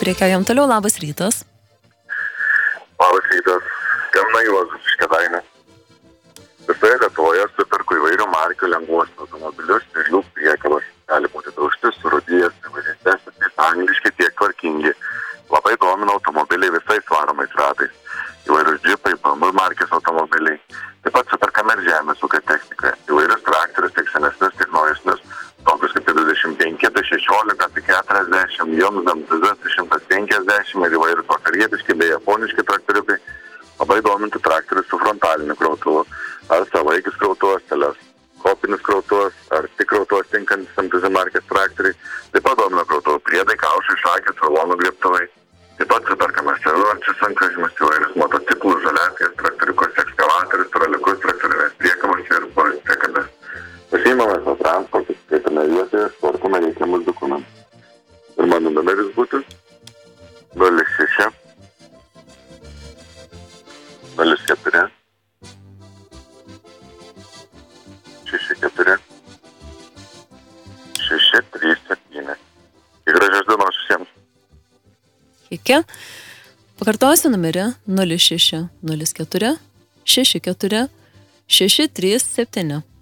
Prekiaujam toliau, labas rytas. Labas rytas, skambina Juozas iš Kėdainių. Visoje Lietuvoje superku įvairių markių lengvuosius automobilius ir jų priekabas. Gali būti daužti, surūdijęs, įvairiais tiek angliški, tiek tvarkingi. Labai domina automobiliai visais varomais ratais. Įvairius džipai, BMW markės automobiliai. Taip pat superkame ir žemės ūkio techniką. Įvairius traktorius, tiek senesnius, tiek naujesnius. Tokius kaip 25, 16, 40, Joms Damtizas 150 ir įvairius vakarietiški bei japoniški traktoriukai. Labai domintų traktorius su frontaliniu krautuvu, ar savaikis krautuvas, teleskopinis krautuvas, ar tik krautuvas tinkantis MTZ markės traktoriai. Taip pat domina krautuvo priedai, kaušai, šakės, rulonų griebtuvai. Taip pat superkame savivarčius sunkvežimius, įvairius motociklus, žaliaskės, traktoriukus, ekskavatorius, traliukus, traktorinės priekabas ir priekabės. Pasiimame savo transportus, skaitame vietoje, sportume reikiamus dokumentus. Ir mano numeris būtų 06 04 64 637. Ir gražios dienos visiems. Iki. Pakartosiu numerį 06 04 64 637.